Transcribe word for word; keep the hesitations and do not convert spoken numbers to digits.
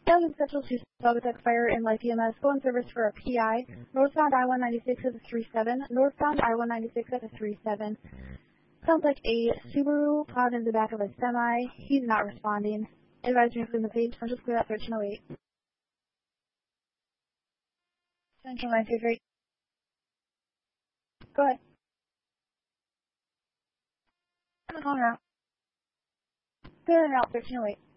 Down Central to Saugatuck Fire in Light E M S. Go in service for a P I. Northbound I one ninety-six at a three seven. Northbound I one ninety-six at a three seven. Sounds like a Subaru plowed in the back of a semi. He's not responding. Advise me from the page. Central clear at thirteen oh eight. Central nine two three. Go ahead. I'm on route. Good route thirteen oh eight.